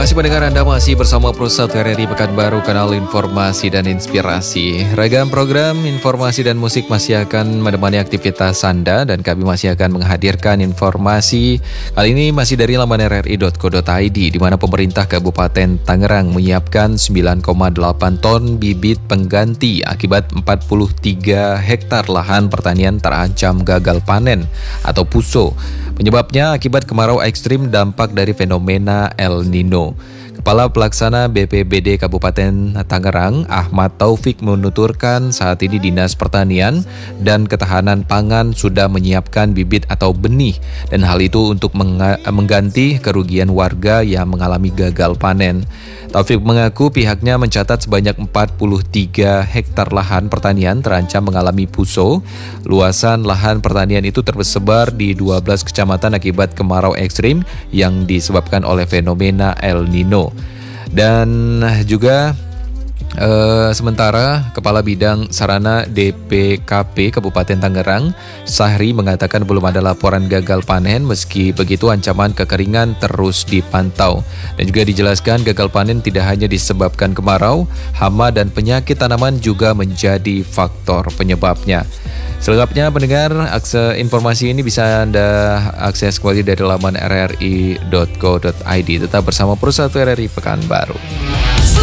kasih pendengar, Anda masih bersama Pro 1 RRI Pekanbaru, kanal informasi dan inspirasi. Ragam program informasi dan musik masih akan menemani aktivitas Anda dan kami masih akan menghadirkan informasi kali ini masih dari laman rri.co.id, di mana pemerintah Kabupaten Tangerang menyiapkan 9,8 ton bibit pengganti akibat 43 hektar lahan pertanian terancam gagal panen atau PUSO. Penyebabnya akibat kemarau ekstrim dampak dari fenomena El Nino. Kepala Pelaksana BPBD Kabupaten Tangerang, Ahmad Taufik, menuturkan saat ini Dinas Pertanian dan Ketahanan Pangan sudah menyiapkan bibit atau benih, dan hal itu untuk mengganti kerugian warga yang mengalami gagal panen. Taufik mengaku pihaknya mencatat sebanyak 43 hektar lahan pertanian terancam mengalami PUSO. Luasan lahan pertanian itu tersebar di 12 kecamatan akibat kemarau ekstrim yang disebabkan oleh fenomena El Nino. Dan juga sementara Kepala Bidang Sarana DPKP Kabupaten Tangerang, Sahri, mengatakan belum ada laporan gagal panen, meski begitu ancaman kekeringan terus dipantau. Dan juga dijelaskan gagal panen tidak hanya disebabkan kemarau, hama dan penyakit tanaman juga menjadi faktor penyebabnya. Selengkapnya pendengar, informasi ini bisa Anda akses kembali dari laman rri.co.id. Tetap bersama Pro 1 RRI Pekanbaru.